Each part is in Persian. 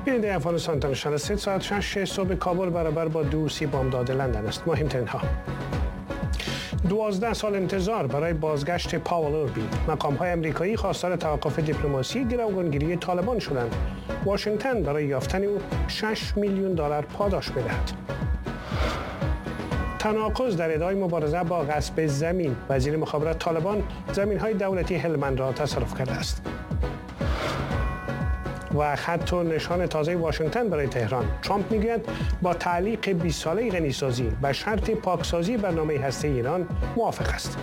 بیننده افغانستان تنشان 3 ساعت 6 صبح کابل برابر با 2:30 بامداد لندن است. مهمترین ها: 12 سال انتظار برای بازگشت پاول اوربی. مقام‌های آمریکایی خواستار توقف دیپلماسی گروگانگیری طالبان شدند. واشنگتن برای یافتن او 6 میلیون دلار پاداش بدهد. تناقض در ادعای مبارزه با غصب زمین. وزیر مخابرات طالبان زمین‌های دولتی هلمند را تصرف کرده است. و خط و نشان تازه واشنگتن برای تهران. ترامپ میگوید با تعلیق 20 ساله غنیسازی به شرط پاکسازی برنامه هسته‌ای ایران موافق است.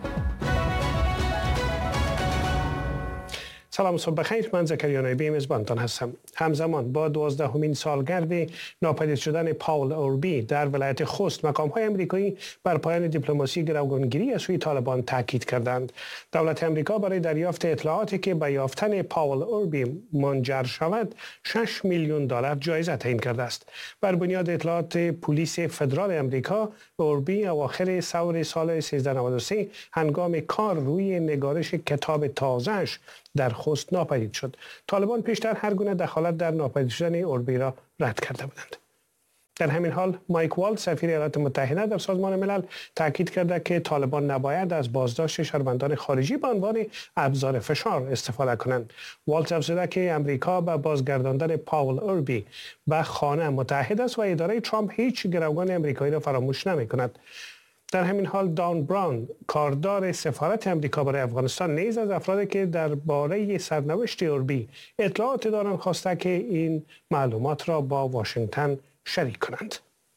سلام صبح بخیر، من زکریا نایبی میزبانتان هستم. همزمان با 12مین سالگرد ناپدید شدن پاول اوربی در ولایت خوست، مقام‌های آمریکایی بر پایان دیپلماسی گروگانگیری از سوی طالبان تاکید کردند. دولت آمریکا برای دریافت اطلاعاتی که به یافتن پاول اوربی منجر شود 6 میلیون دلار جایزه تعیین کرده است. بر بنیاد اطلاعات پلیس فدرال آمریکا، اوربی اواخر سال 1393 هنگام کار روی نگارش کتاب تازه‌اش در خوست ناپدید شد. طالبان پیشتر هر گونه دخالت در ناپدید شدن اوربی را رد کرده بودند. در همین حال مایک والتز سفیر ایالات متحده در سازمان ملل تاکید کرده که طالبان نباید از بازداشت شهروندان خارجی به عنوان ابزار فشار استفاده کنند. والتز افزوده که امریکا به بازگرداندن پاول اوربی به خانه متحد است و اداره ترامپ هیچ گروگان امریکایی را فراموش نمی‌کند. در همین حال دان براون، کاردار سفارت امریکا برای افغانستان، نیز از افرادی که درباره سرنوشت اوربی اطلاعات دارند خواسته که این معلومات را با واشنگتن شریک کنند.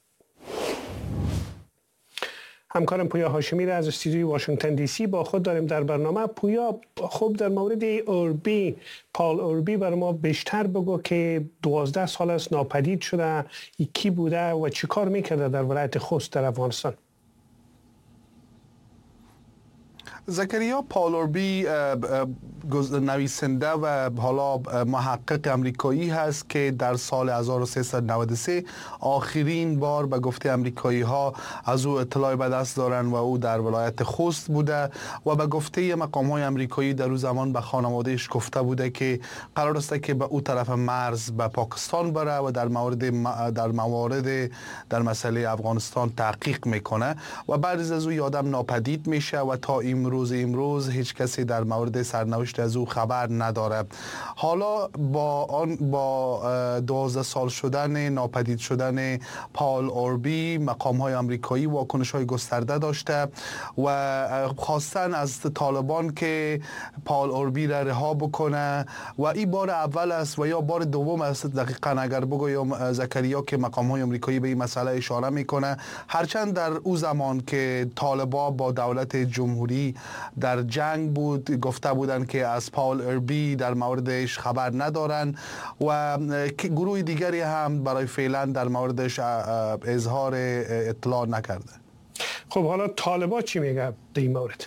همکارم پویا هاشمی را از استودیوی واشنگتن دی سی با خود داریم در برنامه. پویا، خب در مورد اوربی، پاول اوربی برای ما بیشتر بگو که 12 سال است ناپدید شده، کی بوده و چی کار میکرده در ولایت خوست در افغانستان؟ زکریا، پاول اوربی نویسنده و حالا محقق امریکایی هست که در سال 1393 آخرین بار به گفته امریکایی ها از او اطلاع به دست دارند و او در ولایت خوست بوده و به گفته مقام های امریکایی در او زمان به خانوادهش گفته بوده که قرار است که به او طرف مرز به پاکستان بره و در موارد در مسئله افغانستان تحقیق میکنه و بعد از او یادم ناپدید میشه و تا امروز هیچ کسی در مورد سرنوشت از او خبر نداره. حالا با 12 سال شدن ناپدید شدن پاول اوربی، مقام های آمریکایی واکنش های گسترده داشته و خواستن از طالبان که پاول اوربی را رها بکنه و این بار اول است و یا بار دوم است دقیقاً اگر بگویم زکریا که مقام های آمریکایی به این مسئله اشاره میکنه، هرچند در او زمان که طالبان با دولت جمهوری در جنگ بود گفته بودند که از پاول اوربی در موردش خبر ندارن و گروه دیگری هم برای فعلا در موردش اظهار اطلاع نکرده. خب حالا طالبان چی میگه در این مورد؟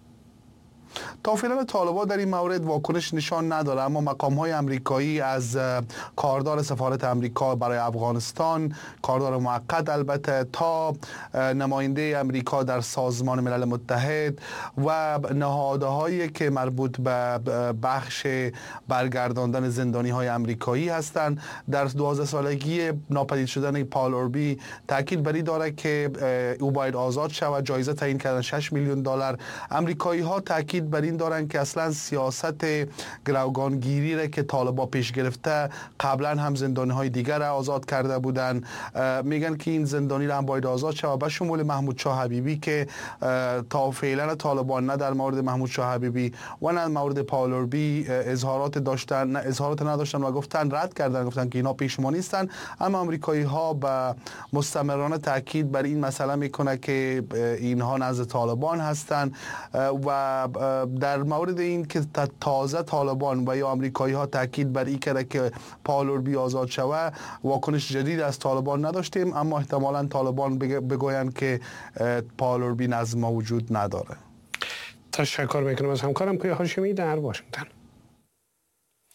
تا فعلا طالبان در این مورد واکنش نشان نداره، اما مقام‌های آمریکایی از کاردار سفارت آمریکا برای افغانستان، کاردار موقت البته، تا نماینده آمریکا در سازمان ملل متحد و نهادهایی که مربوط به بخش برگرداندن زندانی‌های آمریکایی هستند در 12 سالگی ناپدید شدن پاول اوربی تاکید بر این داره که او باید آزاد شود. جایزه تعیین کردن 6 میلیون دلار. آمریکایی‌ها تاکید بر این دارن که اصلا سیاست گروگانگیری را که طالبان پیش گرفته قبلا هم زندانی‌های دیگر را آزاد کرده بودن. میگن که این زندانی را هم باید آزاد شود، به شمول محمود شاه حبیبی که تا فعلا طالبان نه در مورد محمود شاه حبیبی و نه مورد پاول اوربی اظهارات نداشتن و گفتن رد کردن، گفتن که اینا پیش ما نیستن. اما آمریکایی‌ها به مستمرانه تاکید بر این مسئله میکنه که اینها نزد طالبان هستند و در مورد این که تازه طالبان و یا آمریکایی ها تاکید بر این کرده که پاول اوربی آزاد شود، واکنش جدید از طالبان نداشتیم، اما احتمالاً طالبان بگویند که پاول اوربی نزد ما وجود نداره. تشکر میکنم از همکارم پویا هاشمی در واشنگتن.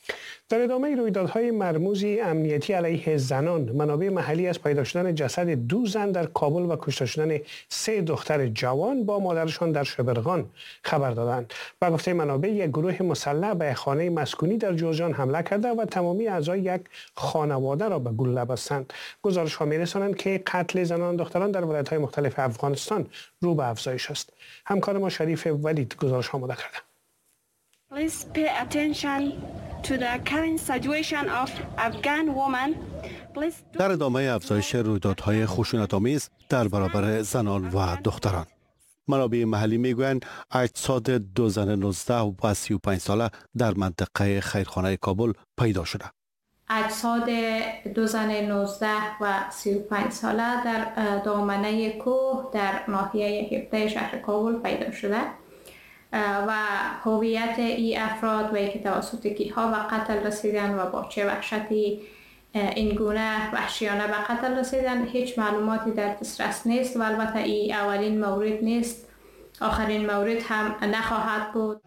در ادامه رویدادهای مرموز امنیتی علیه زنان، منابع محلی از پیدا شدن جسد 2 زن در کابل و کشته شدن 3 دختر جوان با مادرشان در شبرغان خبر دادند. به گفته منابع، یک گروه مسلح به خانه مسکونی در جوزجان حمله کرده و تمامی اعضای یک خانواده را به گلوله بستند. گزارش‌ها می‌رسانند که قتل زنان و دختران در ولایت‌های مختلف افغانستان رو به افزایش است. همکار ما شریف ولید گزارش آماده کرده. Please pay attention to the current situation of Afghan women. در ادامه افزایش رویدادهای خشونت‌آمیز در برابر زنان و دختران، منابع محلی میگویند اجساد 2 زن 19 و 35 ساله در منطقه خیرخانه کابل پیدا شده. اجساد 2 زن 19 و 35 ساله در دامنه کوه در ناحیه 17 شهر کابل پیدا شده و هویت این افراد و که توسط کیها و قتل رسیدن و با چه وحشتی این گونه وحشیانه به قتل رسیدن هیچ معلوماتی در دسترس نیست و البته این اولین مورد نیست، آخرین مورد هم نخواهد بود.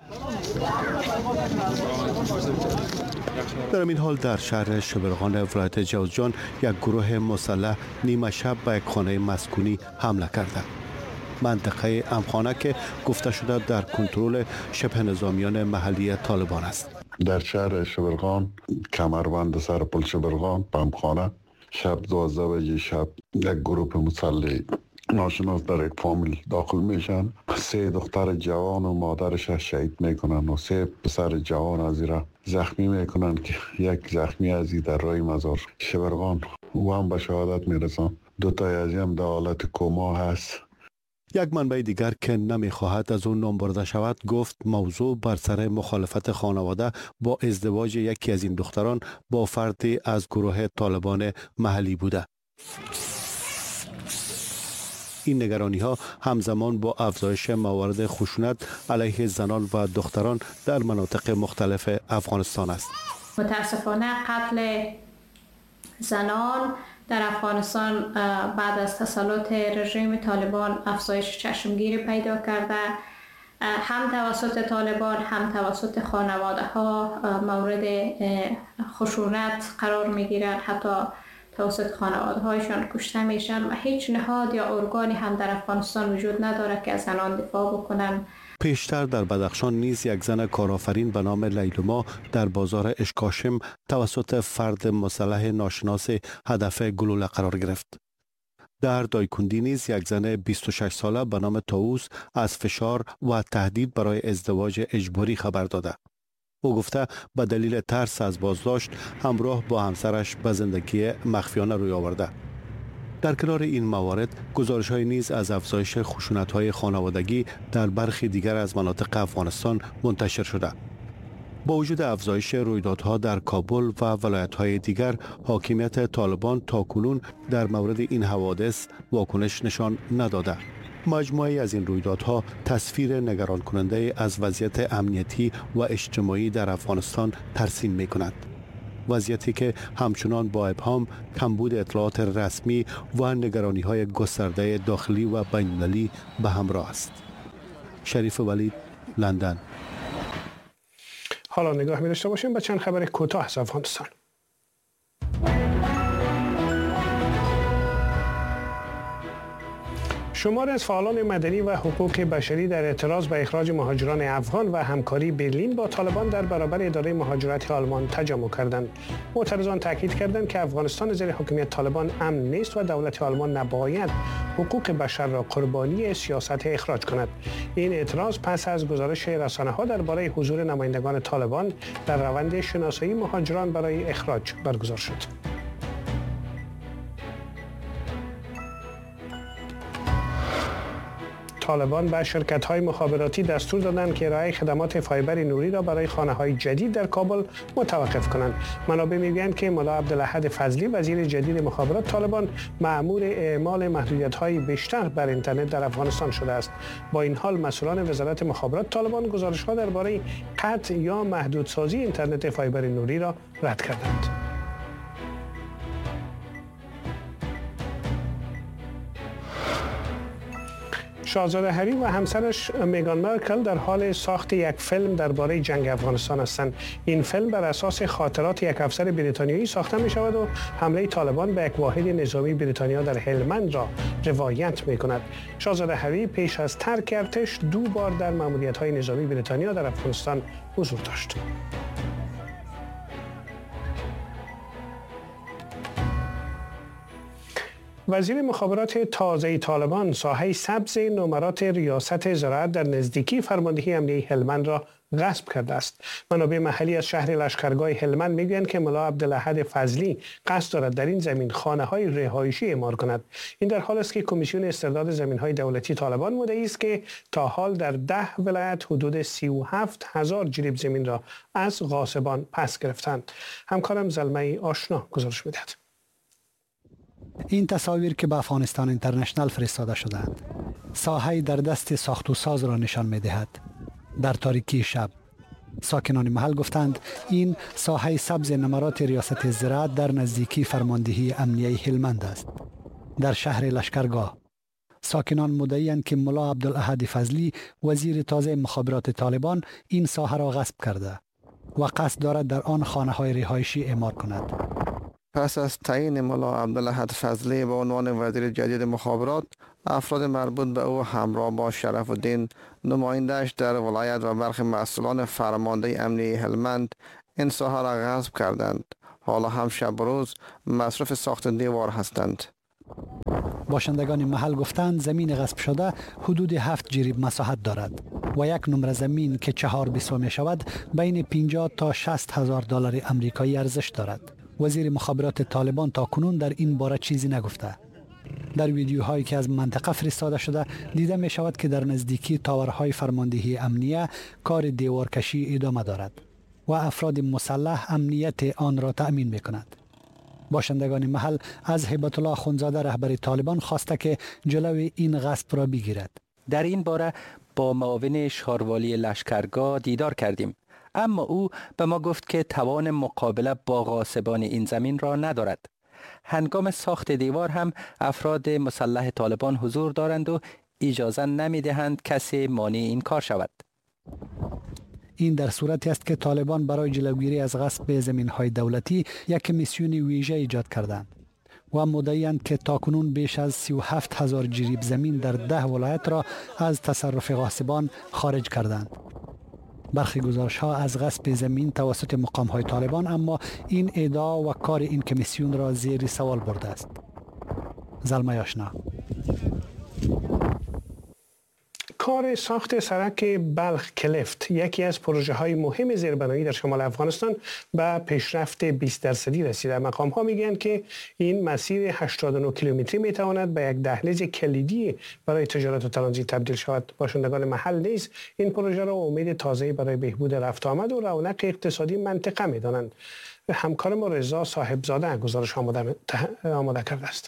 در این حال در شهر شبرغان ولایت جوزجان یک گروه مسلح نیمه شب به یک خانه مسکونی حمله کرده. منطقه امخانه که گفته شده در کنترل شبه نظامیان محلی طالبان است. در شهر شبرغان، کمربند سر پل شبرغان، امخانه، شب 12 بجه شب یک گروه مسلح ناشناس در یک فامیل داخل میشن. 3 دختر جوان و مادرش شهید میکنن و 3 پسر جوان از ایرا زخمی میکنن که یک زخمی ازی در راه مزار شبرغان و هم به شهادت میرسن. 2 تا ازی هم در حالت کما هست. یک منبع دیگر که نمیخواهد از اون نام برده شود گفت موضوع بر سر مخالفت خانواده با ازدواج یکی از این دختران با فردی از گروه طالبان محلی بوده. این نگرانی ها همزمان با افزایش موارد خشونت علیه زنان و دختران در مناطق مختلف افغانستان است. متاسفانه قتل زنان در افغانستان بعد از تسلط رژیم طالبان افزایش چشمگیری پیدا کرده، هم توسط طالبان هم توسط خانواده ها مورد خشونت قرار می گیرند، حتی توسط خانواده هایشان کشته میشن و هیچ نهاد یا ارگانی هم در افغانستان وجود نداره که از زنان دفاع بکنن. پیشتر در بدخشان نیز یک زن کارآفرین به نام لیلما در بازار اشکاشم توسط فرد مسلح ناشناس هدف گلوله قرار گرفت. در دایکندی نیز یک زن 26 ساله به نام طاووس از فشار و تهدید برای ازدواج اجباری خبر داده. او گفته به دلیل ترس از بازداشت همراه با همسرش به زندگی مخفیانه روی آورده. در کنار این موارد گزارش‌های نیز از افزایش خشونت‌های خانوادگی در برخی دیگر از مناطق افغانستان منتشر شده. با وجود افزایش رویدادها در کابل و ولایت‌های دیگر، حاکمیت طالبان تاکنون در مورد این حوادث واکنش نشان نداده. مجموعه از این رویدادها تصویر نگران کننده از وضعیت امنیتی و اجتماعی در افغانستان ترسیم می‌کند. وضعیتی که همچنان با ابهام، کمبود اطلاعات رسمی و نگرانی‌های گسترده داخلی و بین‌المللی به همراه است. شریف ولید، لندن. حالا نگاه می داشته باشیم به چند خبر کوتاه از افغانستان. شماری از فعالان مدنی و حقوق بشری در اعتراض به اخراج مهاجران افغان و همکاری برلین با طالبان در برابر اداره مهاجرت آلمان تجمع کردند. معترضان تاکید کردند که افغانستان زیر حکومت طالبان امن نیست و دولت آلمان نباید حقوق بشر را قربانی سیاست اخراج کند. این اعتراض پس از گزارش رسانه‌ها درباره حضور نمایندگان طالبان در روند شناسایی مهاجران برای اخراج برگزار شد. طالبان به شرکت‌های مخابراتی دستور دادند که ارائه خدمات فایبر نوری را برای خانه‌های جدید در کابل متوقف کنند. منابع می‌گویند که ملا عبدالاحد فضلی وزیر جدید مخابرات طالبان مأمور اعمال محدودیت‌های بیشتر بر اینترنت در افغانستان شده است. با این حال مسئولان وزارت مخابرات طالبان گزارش‌ها درباره قطع یا محدودسازی اینترنت فایبر نوری را رد کردند. شاهزاده هری و همسرش میگان مارکل در حال ساخت یک فیلم درباره جنگ افغانستان هستند. این فیلم بر اساس خاطرات یک افسر بریتانیایی ساخته می شود و حمله طالبان به یک واحد نظامی بریتانیا در هلمند را روایت می کند. شاهزاده هری پیش از ترک ارتش 2 بار در ماموریت‌های نظامی بریتانیا در افغانستان حضور داشت. وزیر مخابرات تازه طالبان ساحه سبز نمرات ریاست زراعت در نزدیکی فرماندهی امنیه هلمند را غصب کرده است. منابع محلی از شهر لشکرگاه هلمند میگویند که ملا عبدالاحد فضلی قصد دارد در این زمین خانه‌های رهایشی اعمار کند. این در حالی است که کمیسیون استرداد زمین‌های دولتی طالبان مدعی است که تا حال در 10 ولایت حدود 37,000 جریب زمین را از غاصبان پس گرفتند. همکارم زلمه آشنا گزارش می‌دهد. این تصاویر که به افغانستان اینترنشنال فرستاده شدند ساحه در دست ساخت و ساز را نشان می دهد. در تاریکی شب ساکنان محل گفتند این ساحه سبز نمرات ریاست زراعت در نزدیکی فرماندهی امنیه هلمند است. در شهر لشکرگاه ساکنان مدعی‌اند که ملا عبدالاحد فضلی وزیر تازه مخابرات طالبان این ساحه را غصب کرده و قصد دارد در آن خانه‌های رهایشی اعمار کند. پس از تعیین ملا عبدالاحد فضلی به عنوان وزیر جدید مخابرات، افراد مربوط به او همراه با شرف الدین نماینده‌اش در ولایت و برخی مسئولان فرمانده امنیه هلمند این ساحه را غصب کردند. حالا هم شب و روز مصرف ساخت دیوار هستند. باشندگان محل گفتند زمین غصب شده حدود 7 جریب مساحت دارد و یک نمره زمین که 4 بیسو می شود بین 50 تا 60 هزار دلار امریکایی ارزش دارد. وزیر مخابرات طالبان تا کنون در این باره چیزی نگفته. در ویدیوهایی که از منطقه فرستاده شده دیده می شود که در نزدیکی تاورهای فرماندهی امنیه کار دیوارکشی ادامه دارد و افراد مسلح امنیت آن را تأمین می کند. باشندگان محل از هیبت الله اخوندزاده رهبر طالبان خواسته که جلوی این غصب را بگیرد. در این باره با معاون شهروالی لشکرگاه دیدار کردیم، اما او به ما گفت که توان مقابله با غاصبان این زمین را ندارد. هنگام ساخت دیوار هم افراد مسلح طالبان حضور دارند و اجازه نمی دهند کسی مانع این کار شود. این در صورتی است که طالبان برای جلوگیری از غصب زمین‌های دولتی یک کمیسیون ویژه ایجاد کردند و مدعی‌اند که تاکنون بیش از 37,000 جریب زمین در 10 ولایت را از تصرف غاصبان خارج کردند. برخی گزارش‌ها از غصب زمین توسط مقام‌های طالبان، اما این ادعا و کار این کمیسیون را زیر سوال برده است. زلمه آشنا. کار ساخت سرک بلخ کلفت یکی از پروژه های مهم زیربنایی در شمال افغانستان به پیشرفت 20% رسیده. مقام ها میگن که این مسیر 89 کیلومتری میتواند به یک دهلیز کلیدی برای تجارت و ترانزیت تبدیل شود. باشندگان محل نیز این پروژه را امید تازه‌ای برای بهبود رفت آمد و رونق اقتصادی منطقه میدانند. همکار ما رضا صاحبزاده گزارش آماده کرده است.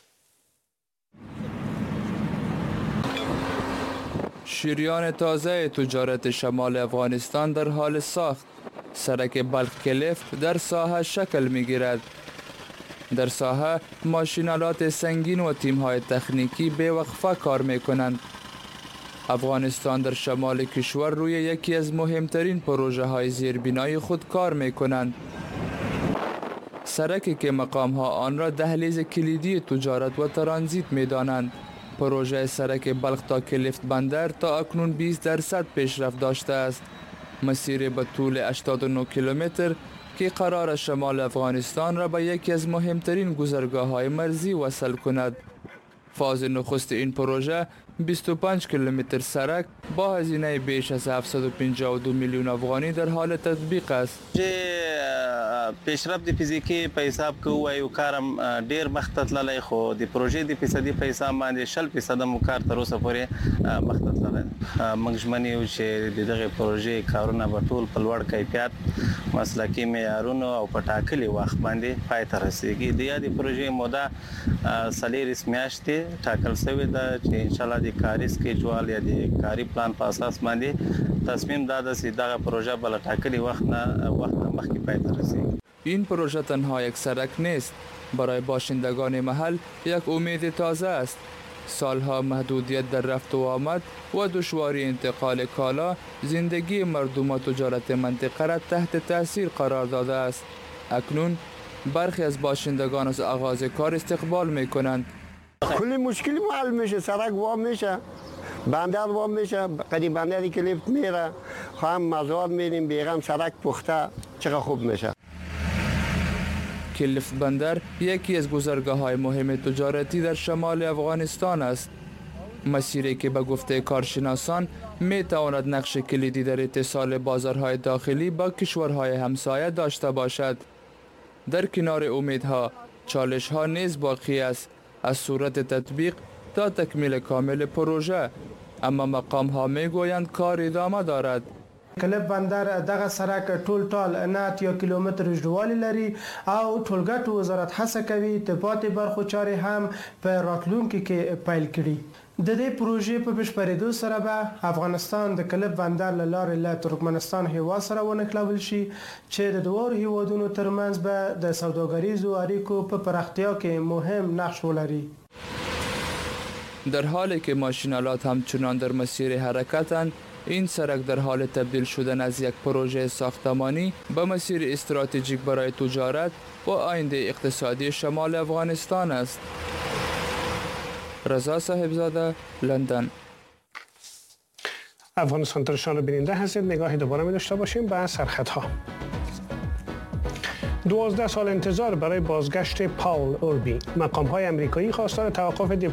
شریان تازه تجارت شمال افغانستان در حال ساخت. سرک بلخ کلفت در ساحه شکل می گیرد. در ساحه ماشینالات سنگین و تیم‌های تکنیکی به وقفه کار می کنند. افغانستان در شمال کشور روی یکی از مهمترین پروژه های زیربنایی خود کار می کنند. سرکی که مقام ها آن را دهلیز کلیدی تجارت و ترانزیت می دانند. پروژه سرک بلخ تا کلفت بندر تا اکنون 20% پیشرفت داشته است. مسیر به طول 89 کیلومتر که قرار شمال افغانستان را به یکی از مهمترین گذرگاه‌های مرزی وصل کند. فاز نخست این پروژه 25 کیلومتر سرک با هزینه بیش از 752 میلیون افغانی در حال تطبیق است. پیشرفت فیزیکی په حساب کې وایو کارم ډیر مخته تللی، خو د پروژې د فیصدي په حساب باندې 60% مو کار تر اوسه پورې مخته تللی. موږ ژمن یو چې دغه پروژې کارونه به ټول په لوړ کیفیت مسلکي معیارونو او په ټاکلي وخت باندې پای ته رسیږي. د یادې پروژې موده 4 میاشتې ټاکل شوې ده چې ان شاء الله د کاري سکیجول یا د کاري پلان په اساس باندې تصمیم داده چې دغه پروژه بل ټاکلي وخت مخکې پای ته رسیږي. این پروژه تنها یک سرک نیست، برای باشندگان محل یک امید تازه است. سالها محدودیت در رفت و آمد و دشواری انتقال کالا زندگی مردم و تجارت منطقه را تحت تاثیر قرار داده است. اکنون برخی از باشندگان از آغاز کار استقبال می کنند. کلی مشکلی حل میشه، سرک وام میشه، بندر وام میشه، قدیم بندری که لیفت میره، هم مزار میریم بیغم سرک پخته، چقدر خوب میشه. کلیفت بندر یکی از گذرگاه‌های مهم تجارتی در شمال افغانستان است. مسیری که به گفته کارشناسان می تواند نقش کلیدی در اتصال بازارهای داخلی با کشورهای همسایه داشته باشد. در کنار امیدها، چالش‌ها نیز باقی است، از صورت تطبیق تا تکمیل کامل پروژه، اما مقام‌ها می‌گویند کار ادامه دارد. کلیف بندر دغه سرک ټول 9 کیلومتر اوږدوالی لري او ټولګټو وزارت هڅه کوي د پاتې برخو چارې هم په راتلونکي کې پیل کړي. د دې پروژې په بشپړېدو سره به افغانستان د کلیف بندر له لارې له ترکمنستان هیواد سره ونښلول شي چې د دواړو هیوادونو ترمنځ به د سوداګریزو اړیکو په پراختیا کې مهم نقش ولري. در حالی که ماشینالات همچنان در مسیر حرکتند، این سرک در حال تبدیل شدن از یک پروژه ساختمانی به مسیر استراتژیک برای تجارت و آینده اقتصادی شمال افغانستان است. رضا صاحبزاده، لندن. افغانستان ترشان رو بیننده هستید. نگاهی دوباره می داشته باشیم به سرخطها. 12 سال انتظار برای بازگشت پاول اوربی. مقام‌های آمریکایی خواستار توقف